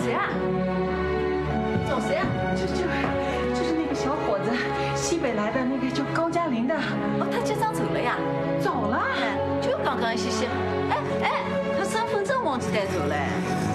谁啊？找谁啊？ 就是那个小伙子，西北来的那个叫高嘉林的。 哦，他结账走了呀？ 走了。 就刚刚歇歇。哎，他身份证忘记带走了。